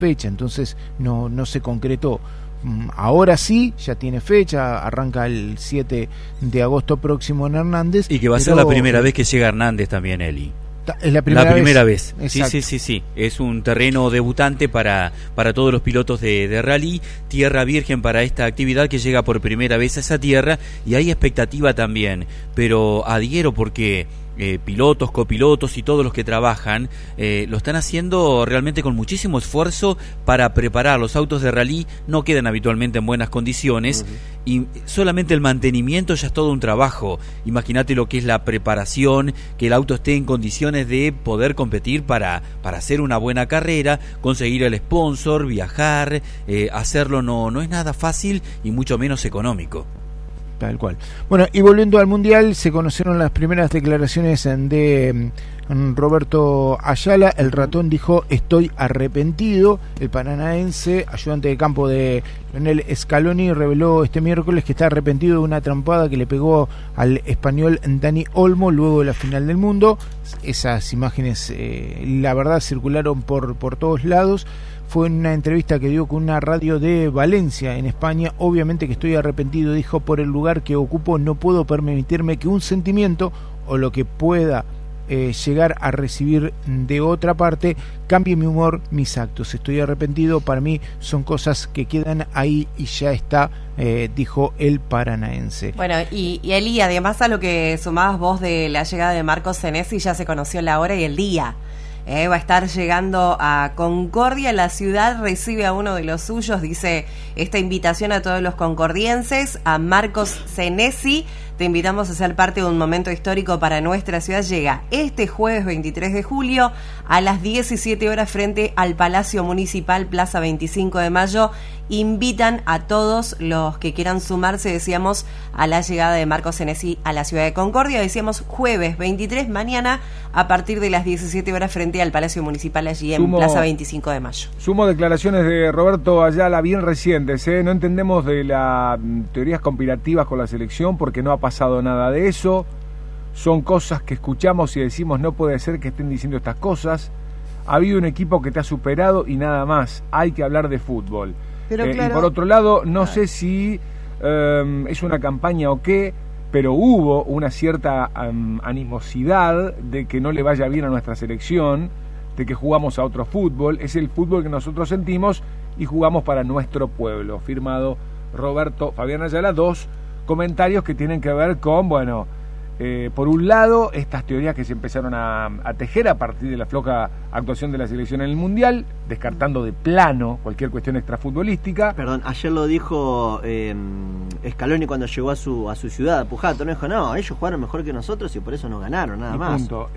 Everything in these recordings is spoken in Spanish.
fecha, entonces no se concretó. Ahora sí, ya tiene fecha, arranca el 7 de agosto próximo en Hernández. Y que va a ser la primera vez que llega Hernández también, Eli. Es la primera vez. Sí. Es un terreno debutante para todos los pilotos de rally, tierra virgen para esta actividad que llega por primera vez a esa tierra, y hay expectativa también, pero adhiero porque pilotos, copilotos y todos los que trabajan lo están haciendo realmente con muchísimo esfuerzo para preparar. Los autos de rally no quedan habitualmente en buenas condiciones, y solamente el mantenimiento ya es todo un trabajo. Imagínate lo que es la preparación, que el auto esté en condiciones de poder competir para hacer una buena carrera, conseguir el sponsor, viajar, hacerlo no es nada fácil y mucho menos económico. Tal cual. Bueno, y volviendo al Mundial, se conocieron las primeras declaraciones de Roberto Ayala. El ratón dijo: estoy arrepentido. El paranaense, ayudante de campo de Lionel Scaloni, reveló este miércoles que está arrepentido de una trampada que le pegó al español Dani Olmo luego de la final del mundo. Esas imágenes, la verdad, circularon por todos lados. Fue en una entrevista que dio con una radio de Valencia, en España. Obviamente que estoy arrepentido, dijo, por el lugar que ocupo. No puedo permitirme que un sentimiento o lo que pueda llegar a recibir de otra parte cambie mi humor, mis actos. Estoy arrepentido, para mí son cosas que quedan ahí y ya está, dijo el paranaense. Bueno, y Eli, además a lo que sumabas vos de la llegada de Marcos Senesi, ya se conoció la hora y el día. Va a estar llegando a Concordia. La ciudad recibe a uno de los suyos, dice esta invitación a todos los concordienses, a Marcos Senesi. Te invitamos a ser parte de un momento histórico para nuestra ciudad. Llega este jueves 23 de julio a las 17 horas frente al Palacio Municipal, Plaza 25 de Mayo. Invitan a todos los que quieran sumarse, decíamos, a la llegada de Marcos Senesi a la ciudad de Concordia. Decíamos jueves 23, mañana, a partir de las 17 horas frente al Palacio Municipal, allí en Plaza 25 de Mayo. Sumo declaraciones de Roberto Ayala bien recientes. No entendemos de las teorías conspirativas con la selección porque no ha pasado nada de eso. Son cosas que escuchamos y decimos: no puede ser que estén diciendo estas cosas. Ha habido un equipo que te ha superado y nada más. Hay que hablar de fútbol. Pero claro, y por otro lado, no sé si es una campaña o qué, pero hubo una cierta animosidad de que no le vaya bien a nuestra selección, de que jugamos a otro fútbol. Es el fútbol que nosotros sentimos y jugamos para nuestro pueblo. Firmado Roberto Fabián Ayala. Dos comentarios que tienen que ver con, bueno, por un lado, estas teorías que se empezaron a tejer a partir de la floja actuación de la selección en el Mundial, descartando de plano cualquier cuestión extrafutbolística. Perdón, ayer lo dijo Scaloni cuando llegó a su ciudad, Pujato, no dijo: no, ellos jugaron mejor que nosotros y por eso nos ganaron, nada más. Punto.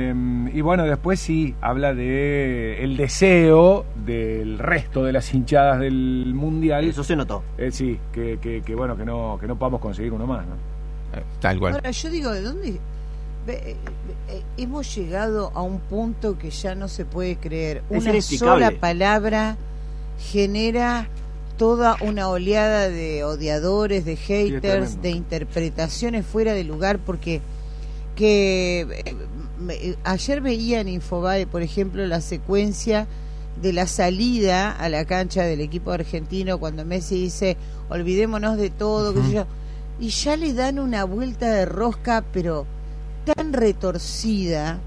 Y bueno, después sí, habla de el deseo del resto de las hinchadas del Mundial. Eso se notó. Sí, que bueno, que no podamos conseguir uno más, ¿no? Tal cual. Ahora yo digo, ¿de dónde hemos llegado a un punto que ya no se puede creer? Una sola palabra genera toda una oleada de odiadores, de haters, de interpretaciones fuera de lugar, porque ayer veía en Infobae, por ejemplo, la secuencia de la salida a la cancha del equipo argentino cuando Messi dice: olvidémonos de todo, qué sé yo. Y ya le dan una vuelta de rosca, pero tan retorcida,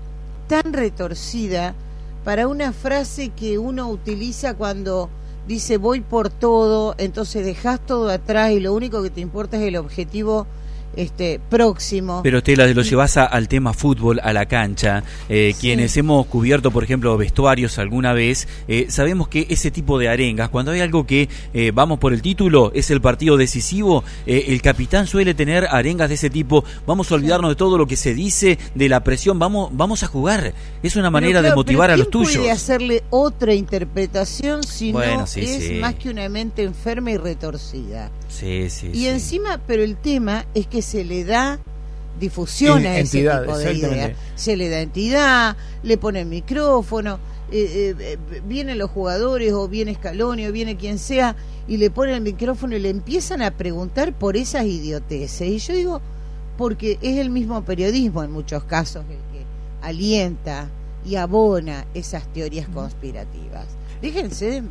para una frase que uno utiliza cuando dice voy por todo, entonces dejás todo atrás y lo único que te importa es el objetivo próximo. Pero Tela, lo llevas al tema fútbol, a la cancha. Quienes hemos cubierto, por ejemplo, vestuarios alguna vez, sabemos que ese tipo de arengas, cuando hay algo que vamos por el título, es el partido decisivo, el capitán suele tener arengas de ese tipo: vamos a olvidarnos de todo lo que se dice, de la presión, vamos a jugar. Es una manera de motivar a los tuyos. ¿Quién puede hacerle otra interpretación si es más que una mente enferma y retorcida? Y encima, pero el tema es que se le da difusión a ese tipo de ideas. Se le da entidad, le pone el micrófono, vienen los jugadores o viene Scaloni o viene quien sea y le ponen el micrófono y le empiezan a preguntar por esas idioteces. Y yo digo, porque es el mismo periodismo en muchos casos el que alienta y abona esas teorías conspirativas. Déjense